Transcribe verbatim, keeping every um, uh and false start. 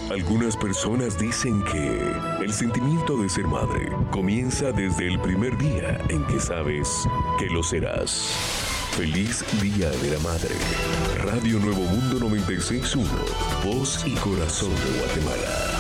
Algunas personas dicen que el sentimiento de ser madre comienza desde el primer día en que sabes que lo serás. Feliz Día de la Madre. Radio Nuevo Mundo noventa y seis punto uno, voz y corazón de Guatemala.